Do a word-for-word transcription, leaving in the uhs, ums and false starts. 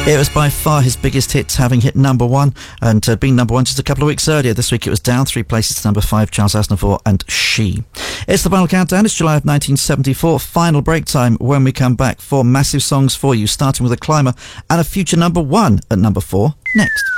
It was by far his biggest hit, having hit number one and uh, been number one just a couple of weeks earlier. This week it was down three places to number five, Charles Aznavour and She. It's the final countdown. It's July of nineteen seventy-four. Final break time when we come back. Four massive songs for you, starting with a climber and a future number one at number four next.